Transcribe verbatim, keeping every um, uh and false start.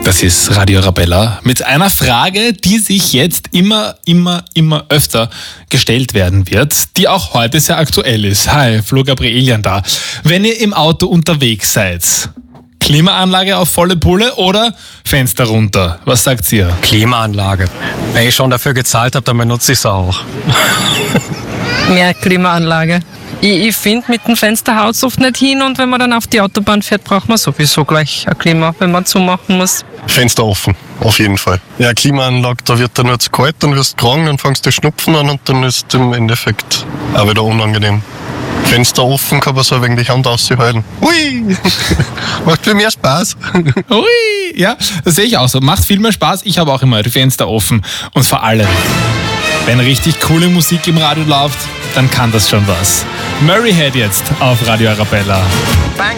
Das ist Radio Arabella mit einer Frage, die sich jetzt immer, immer, immer öfter gestellt werden wird, die auch heute sehr aktuell ist. Hi, Flo Gabrielian da. Wenn ihr im Auto unterwegs seid, Klimaanlage auf volle Pulle oder Fenster runter? Was sagt ihr? Klimaanlage. Wenn ich schon dafür gezahlt habe, dann benutze ich es auch. Mehr Klimaanlage. Ich, ich finde, mit dem Fenster haut es oft nicht hin und wenn man dann auf die Autobahn fährt, braucht man sowieso gleich ein Klima, wenn man zumachen muss. Fenster offen, auf jeden Fall. Ja, Klimaanlage, da wird dann nur zu kalt, dann wirst du krank, dann fängst du Schnupfen an und dann ist es im Endeffekt auch wieder unangenehm. Fenster offen kann man so ein wenig die Hand aushalten. Ui! Macht viel mehr Spaß. Ui! Ja, das sehe ich auch so. Macht viel mehr Spaß. Ich habe auch immer die Fenster offen. Und vor allem, wenn richtig coole Musik im Radio läuft, dann kann das schon was. Murray Head jetzt auf Radio Arabella.